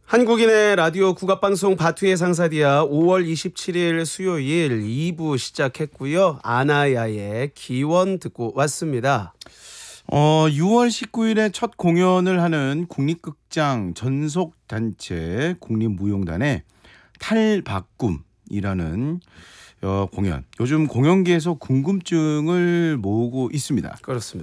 한국인의 라디오 국악방송 바투의 상사디아 5월 27일 수요일 2부 시작했고요. 아나야의 기원 듣고 왔습니다. 6월 19일에 첫 공연을 하는 국립극장 전속단체 국립무용단의 탈바꿈이라는 공연. 요즘 공연계에서 궁금증을 모으고 있습니다. 그렇습니다.